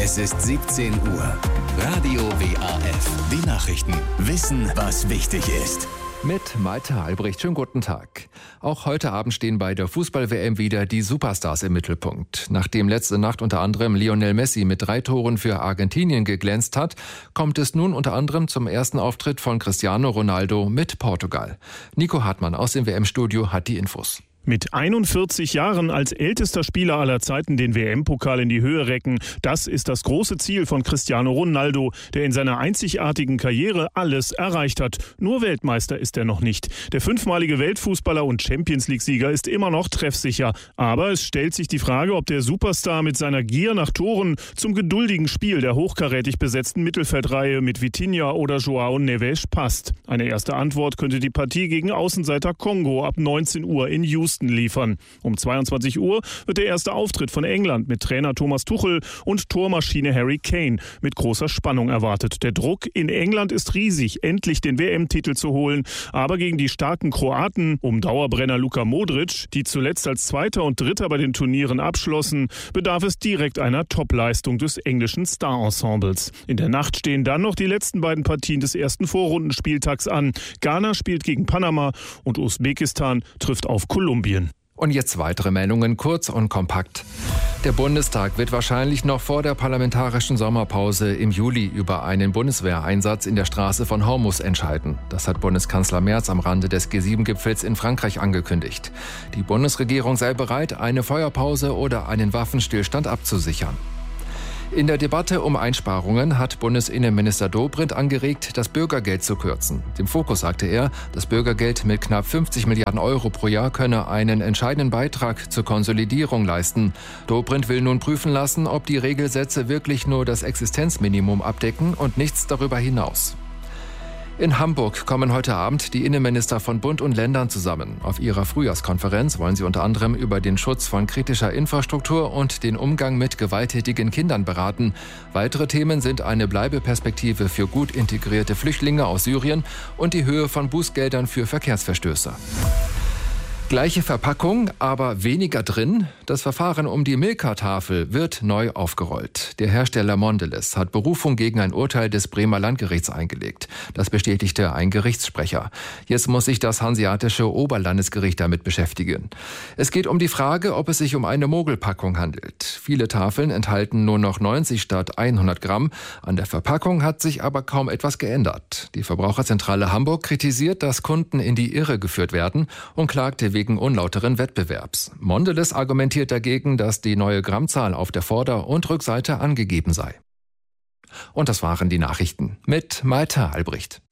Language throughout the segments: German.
Es ist 17 Uhr. Radio WAF. Die Nachrichten. Wissen, was wichtig ist. Mit Malte Albrecht. Schönen guten Tag. Auch heute Abend stehen bei der Fußball-WM wieder die Superstars im Mittelpunkt. Nachdem letzte Nacht unter anderem Lionel Messi mit 3 Toren für Argentinien geglänzt hat, kommt es nun unter anderem zum ersten Auftritt von Cristiano Ronaldo mit Portugal. Nico Hartmann aus dem WM-Studio hat die Infos. Mit 41 Jahren als ältester Spieler aller Zeiten den WM-Pokal in die Höhe recken, das ist das große Ziel von Cristiano Ronaldo, der in seiner einzigartigen Karriere alles erreicht hat. Nur Weltmeister ist er noch nicht. Der 5-malige Weltfußballer und Champions-League-Sieger ist immer noch treffsicher. Aber es stellt sich die Frage, ob der Superstar mit seiner Gier nach Toren zum geduldigen Spiel der hochkarätig besetzten Mittelfeldreihe mit Vitinha oder João Neves passt. Eine erste Antwort könnte die Partie gegen Außenseiter Kongo ab 19 Uhr in Houston liefern. Um 22 Uhr wird der erste Auftritt von England mit Trainer Thomas Tuchel und Tormaschine Harry Kane mit großer Spannung erwartet. Der Druck in England ist riesig, endlich den WM-Titel zu holen. Aber gegen die starken Kroaten um Dauerbrenner Luka Modric, die zuletzt als Zweiter und Dritter bei den Turnieren abschlossen, bedarf es direkt einer Topleistung des englischen Star-Ensembles. In der Nacht stehen dann noch die letzten beiden Partien des ersten Vorrundenspieltags an. Ghana spielt gegen Panama und Usbekistan trifft auf Kolumbien. Und jetzt weitere Meldungen, kurz und kompakt. Der Bundestag wird wahrscheinlich noch vor der parlamentarischen Sommerpause im Juli über einen Bundeswehreinsatz in der Straße von Hormuz entscheiden. Das hat Bundeskanzler Merz am Rande des G7-Gipfels in Frankreich angekündigt. Die Bundesregierung sei bereit, eine Feuerpause oder einen Waffenstillstand abzusichern. In der Debatte um Einsparungen hat Bundesinnenminister Dobrindt angeregt, das Bürgergeld zu kürzen. Dem Fokus sagte er, das Bürgergeld mit knapp 50 Milliarden Euro pro Jahr könne einen entscheidenden Beitrag zur Konsolidierung leisten. Dobrindt will nun prüfen lassen, ob die Regelsätze wirklich nur das Existenzminimum abdecken und nichts darüber hinaus. In Hamburg kommen heute Abend die Innenminister von Bund und Ländern zusammen. Auf ihrer Frühjahrskonferenz wollen sie unter anderem über den Schutz von kritischer Infrastruktur und den Umgang mit gewalttätigen Kindern beraten. Weitere Themen sind eine Bleibeperspektive für gut integrierte Flüchtlinge aus Syrien und die Höhe von Bußgeldern für Verkehrsverstöße. Gleiche Verpackung, aber weniger drin. Das Verfahren um die Milka-Tafel wird neu aufgerollt. Der Hersteller Mondelez hat Berufung gegen ein Urteil des Bremer Landgerichts eingelegt. Das bestätigte ein Gerichtssprecher. Jetzt muss sich das Hanseatische Oberlandesgericht damit beschäftigen. Es geht um die Frage, ob es sich um eine Mogelpackung handelt. Viele Tafeln enthalten nur noch 90 statt 100 Gramm. An der Verpackung hat sich aber kaum etwas geändert. Die Verbraucherzentrale Hamburg kritisiert, dass Kunden in die Irre geführt werden und klagte wegen unlauteren Wettbewerbs. Mondelez argumentiert dagegen, dass die neue Grammzahl auf der Vorder- und Rückseite angegeben sei. Und das waren die Nachrichten mit Malte Albrecht.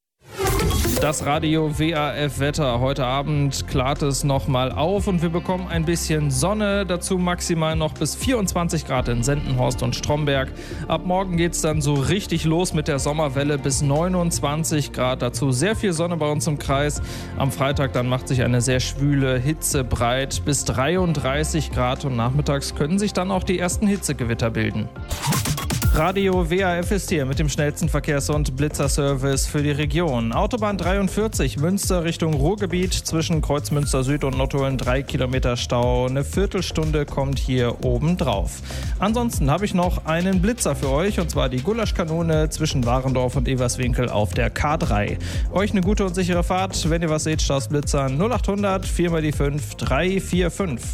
Das Radio WAF-Wetter. Heute Abend klart es nochmal auf und wir bekommen ein bisschen Sonne. Dazu maximal noch bis 24 Grad in Sendenhorst und Stromberg. Ab morgen geht es dann so richtig los mit der Sommerwelle bis 29 Grad. Dazu sehr viel Sonne bei uns im Kreis. Am Freitag dann macht sich eine sehr schwüle Hitze breit bis 33 Grad und nachmittags können sich dann auch die ersten Hitzegewitter bilden. Radio WAF ist hier mit dem schnellsten Verkehrs- und Blitzerservice für die Region. Autobahn 43 Münster Richtung Ruhrgebiet zwischen Kreuzmünster Süd und Nottuln 3 Kilometer Stau. Eine Viertelstunde kommt hier oben drauf. Ansonsten habe ich noch einen Blitzer für euch und zwar die Gulaschkanone zwischen Warendorf und Everswinkel auf der K3. Euch eine gute und sichere Fahrt. Wenn ihr was seht, Staus Blitzern 0800 4x5 345.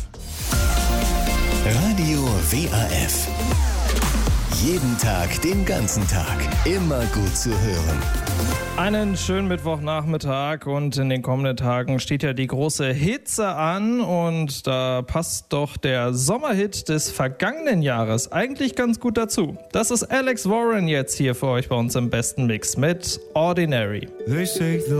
Radio WAF. Jeden Tag, den ganzen Tag. Immer gut zu hören. Einen schönen Mittwochnachmittag und in den kommenden Tagen steht ja die große Hitze an und da passt doch der Sommerhit des vergangenen Jahres eigentlich ganz gut dazu. Das ist Alex Warren jetzt hier für euch bei uns im besten Mix mit Ordinary.